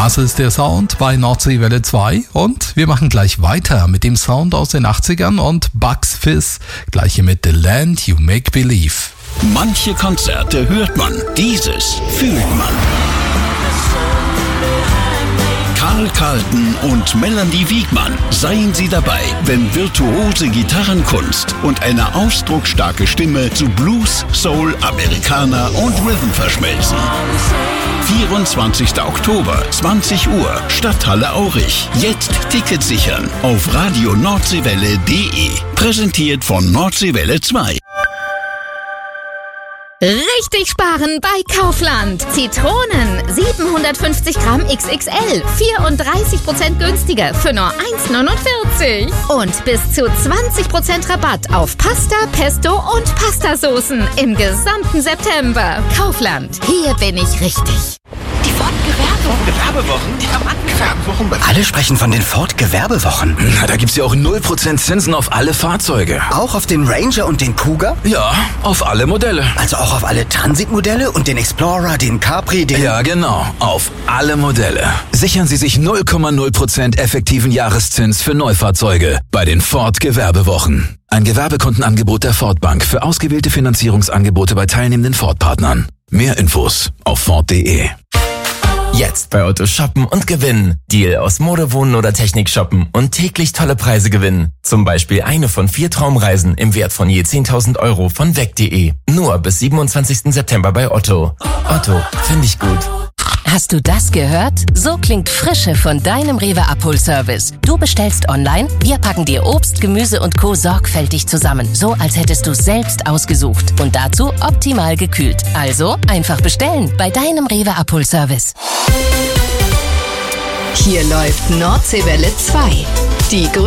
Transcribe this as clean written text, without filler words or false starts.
Das ist der Sound bei Nordseewelle 2 und wir machen gleich weiter mit dem Sound aus den 80ern und Bugs Fizz, gleich hier mit The Land You Make Believe. Manche Konzerte hört man, dieses fühlt man. Karl Carlton und Melanie Wiegmann, seien Sie dabei, wenn virtuose Gitarrenkunst und eine ausdrucksstarke Stimme zu Blues, Soul, Americana und Rhythm verschmelzen. 24. Oktober, 20 Uhr, Stadthalle Aurich. Jetzt Tickets sichern auf radionordseewelle.de. Präsentiert von Nordseewelle 2. Richtig sparen bei Kaufland. Zitronen 750 Gramm XXL, 34% günstiger für nur 1,49. Und bis zu 20% Rabatt auf Pasta, Pesto und Pastasoßen im gesamten September. Kaufland, hier bin ich richtig. Die Ford-Gewerbewochen, die haben angefangen. Alle sprechen von den Ford-Gewerbewochen. Na, da gibt's ja auch 0% Zinsen auf alle Fahrzeuge. Auch auf den Ranger und den Kuga? Ja, auf alle Modelle. Also auch auf alle Transit-Modelle und den Explorer, den Capri, den... Ja, genau, auf alle Modelle. Sichern Sie sich 0,0% effektiven Jahreszins für Neufahrzeuge bei den Ford-Gewerbewochen. Ein Gewerbekundenangebot der Ford Bank für ausgewählte Finanzierungsangebote bei teilnehmenden Ford-Partnern. Mehr Infos auf Ford.de. Jetzt bei Otto shoppen und gewinnen. Deal aus Mode, Wohnen oder Technik shoppen und täglich tolle Preise gewinnen. Zum Beispiel eine von 4 Traumreisen im Wert von je 10.000 Euro von weg.de. Nur bis 27. September bei Otto. Otto, finde ich gut. Hast du das gehört? So klingt Frische von deinem Rewe-Abholservice. Du bestellst online, wir packen dir Obst, Gemüse und Co. sorgfältig zusammen. So, als hättest du es selbst ausgesucht. Und dazu optimal gekühlt. Also einfach bestellen bei deinem Rewe-Abholservice. Hier läuft Nordseewelle 2. Die